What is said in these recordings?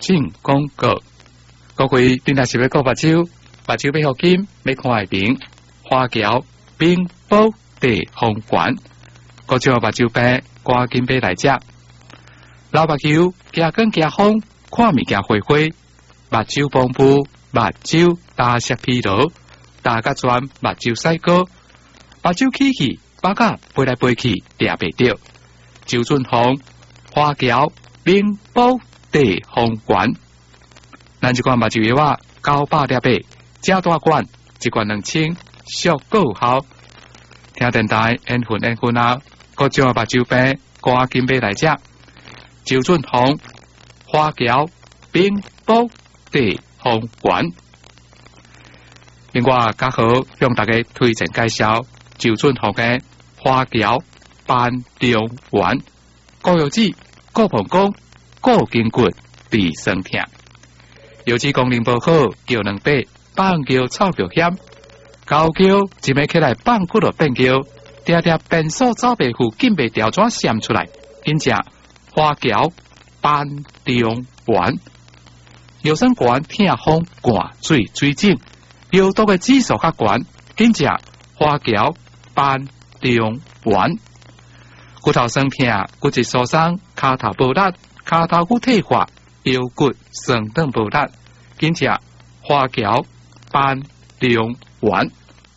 进广告。各位顶下是要讲目睭要好金，要看外面，花桥冰宝地方馆，各种目睭病，赶紧买来食。老目睭加光加风，看物件花花，目睭丰富，目睭大色疲劳，大甲全目睭晒高，目睭起气，把甲飞来飞去，抓袂着。周俊宏花桥冰宝地方馆。咱一罐目睭药900粒白，正大罐，一罐2000，俗够效。听电台缘分啊，各种目睭病，赶紧买来食。周俊宏花桥冰宝地方馆。另外，较好向大家推荐介绍周俊宏的花桥班中丸，高油脂、高膀胱、高筋骨、治酸痛。油脂功能不好，叫两百，放叫臭脚险。高叫一暝起来放骨就变叫，定定变数走袂赴，紧袂调怎闪出来？紧食花桥班中丸，药酸管痛风寒水水肿，药毒的指数较悬，紧食花桥班中丸。骨头酸痛、骨质疏松、骹头无力、骹头骨退化、腰骨酸等无力，紧食花桥班中丸。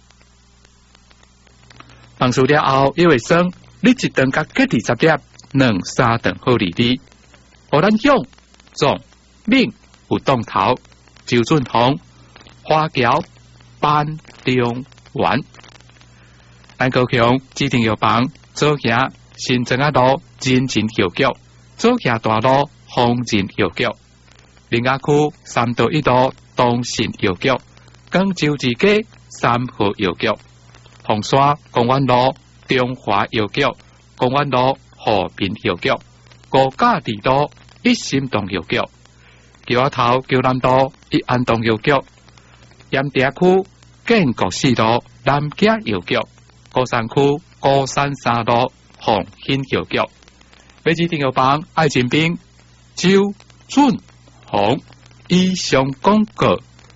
放输了后，因为酸，你一顿甲隔20粒，2、3顿好利利。互咱用重敏有动头，周俊宏花桥班中丸。咱高雄指定药房左行新庄仔路人情药局，左行大路丰仁药局，林雅区3道1路东信药局，广州之街3号药局，红山公园路中华药局，公园路和平药局，高架地路一心动药局，桥仔头桥南道一安东药局，盐田区建国4路南家药局，高山区高山3路红兴药局。北指定药房爱情兵周俊宏以上广告。